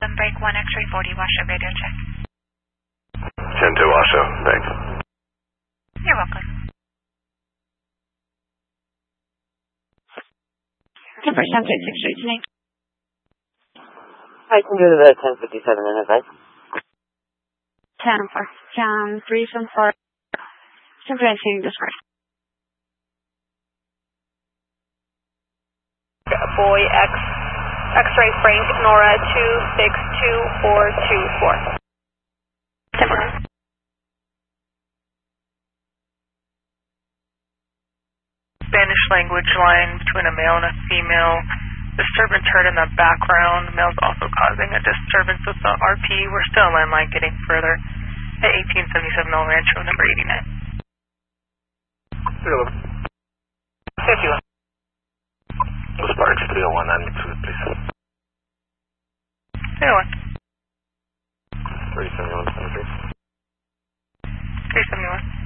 Break 1 X-ray 40, Washoe radio check. 10-2 Washoe, thanks. You're welcome. Number 736 I can go to the 1057 and advice. 10-4. 374. Synchronizing this first. Boy X-ray Frank Nora 262424. Spanish language line between a male and a female. Disturbance heard in the background. Male's also causing a disturbance with the RP. We're still in landline getting further at 1877 El Rancho, number 89. 51. Sparks 301, magnitude, please. 301. 371, 371.